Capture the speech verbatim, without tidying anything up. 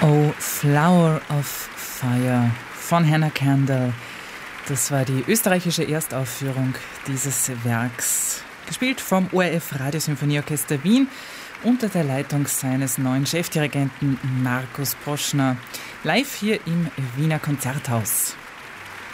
Oh, Flower of Fire von Hannah Kendall. Das war die österreichische Erstaufführung dieses Werks. Gespielt vom O R F Radiosymphonieorchester Wien unter der Leitung seines neuen Chefdirigenten Markus Poschner. Live hier im Wiener Konzerthaus.